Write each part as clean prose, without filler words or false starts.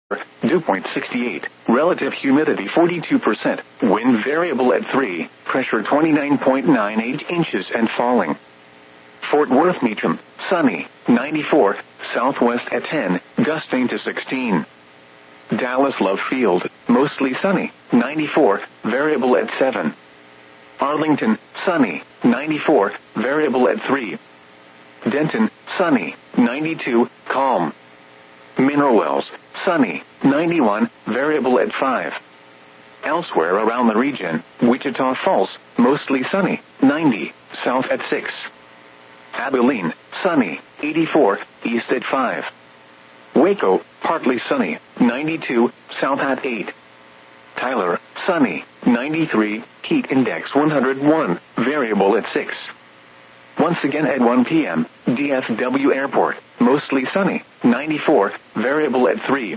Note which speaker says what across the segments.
Speaker 1: Dew point 68. Relative humidity 42%. Wind variable at 3. Pressure 29.98 inches and falling. Fort Worth Meacham, sunny, 94. Southwest at 10, gusting to 16. Dallas Love Field, mostly sunny, 94. Variable at 7. Arlington, sunny, 94. Variable at 3. Denton, sunny, 92. Calm. Mineral Wells, sunny, 91. Variable at 5. Elsewhere around the region, Wichita Falls, mostly sunny, 90. South at 6. Abilene, sunny, 84. East at 5. Waco, partly sunny, 92. South at 8. Tyler, sunny, 93. Heat index 101. Variable at 6. Once again at 1 p.m., DFW Airport, mostly sunny, 94. Variable at 3.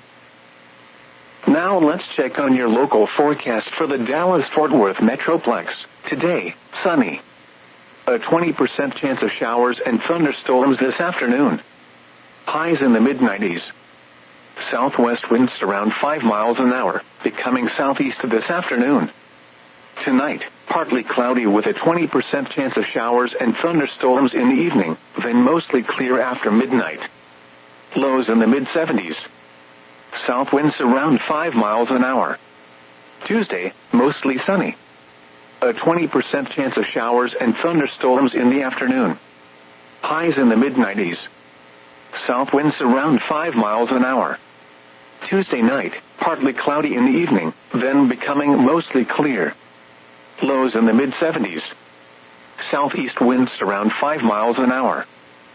Speaker 1: Now let's check on your local forecast for the Dallas-Fort Worth Metroplex. Today, sunny. A 20% chance of showers and thunderstorms this afternoon. Highs in the mid-90s. Southwest winds around 5 miles an hour, becoming southeast this afternoon. Tonight, partly cloudy with a 20% chance of showers and thunderstorms in the evening, then mostly clear after midnight. Lows in the mid-70s. South winds around 5 miles an hour. Tuesday, mostly sunny. A 20% chance of showers and thunderstorms in the afternoon. Highs in the mid-90s. South winds around 5 miles an hour. Tuesday night, partly cloudy in the evening, then becoming mostly clear. Lows in the mid-70s. Southeast winds around 5 miles an hour.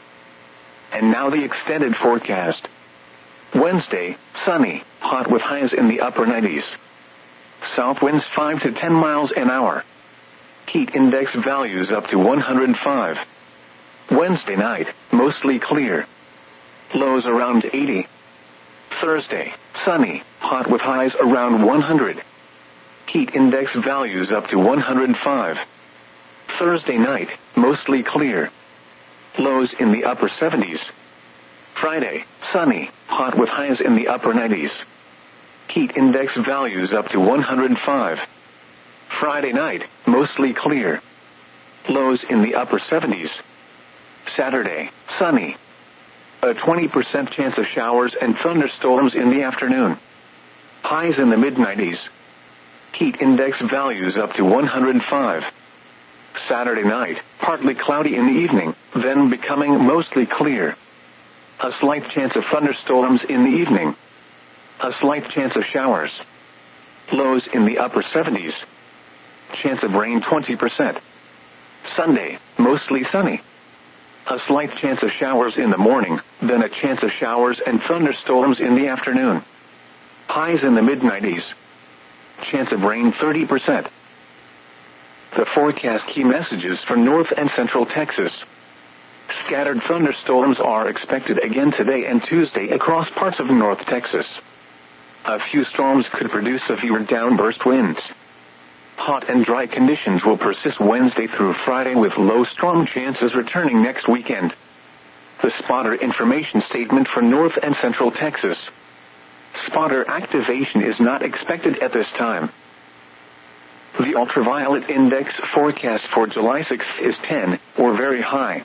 Speaker 1: And now the extended forecast. Wednesday, sunny, hot with highs in the upper 90s. South winds 5 to 10 miles an hour. Heat index values up to 105. Wednesday night, mostly clear. Lows around 80. Thursday, sunny, hot with highs around 100. Heat index values up to 105. Thursday night, mostly clear. Lows in the upper 70s. Friday, sunny, hot with highs in the upper 90s. Heat index values up to 105. Friday night, mostly clear. Lows in the upper 70s. Saturday, sunny. A 20% chance of showers and thunderstorms in the afternoon. Highs in the mid-90s. Heat index values up to 105. Saturday night, partly cloudy in the evening, then becoming mostly clear. A slight chance of thunderstorms in the evening. A slight chance of showers. Lows in the upper 70s. Chance of rain 20%. Sunday, mostly sunny. A slight chance of showers in the morning, then a chance of showers and thunderstorms in the afternoon. Highs in the mid-90s. Chance of rain 30%. The forecast key messages for North and Central Texas. Scattered thunderstorms are expected again today and Tuesday across parts of North Texas. A few storms could produce severe downburst winds. Hot and dry conditions will persist Wednesday through Friday with low storm chances returning next weekend. The spotter information statement for North and Central Texas. Spotter activation is not expected at this time. The ultraviolet index forecast for July 6th is 10, or very high.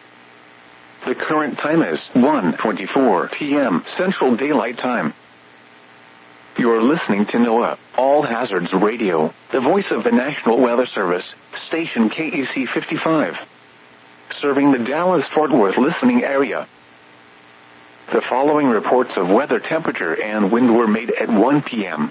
Speaker 1: The current time is 1:24 p.m. Central Daylight Time. You're listening to NOAA, All Hazards Radio, the voice of the National Weather Service, station KEC 55. Serving the Dallas-Fort Worth listening area. The following reports of weather temperature and wind were made at 1 p.m.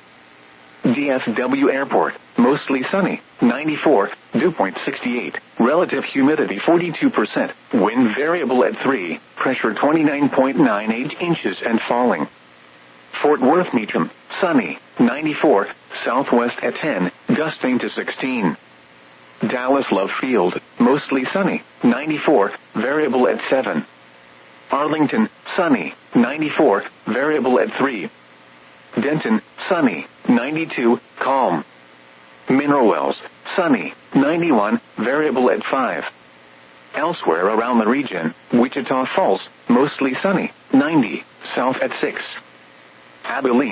Speaker 1: DFW Airport, mostly sunny, 94, dew point 68, relative humidity 42%, wind variable at 3, pressure 29.98 inches and falling. Fort Worth Meacham, sunny, 94, southwest at 10, gusting to 16. Dallas Love Field, mostly sunny, 94, variable at 7. Arlington, sunny, 94, variable at 3. Denton, sunny, 92, calm. Mineral Wells, sunny, 91, variable at 5. Elsewhere around the region, Wichita Falls, mostly sunny, 90, south at 6. Abilene,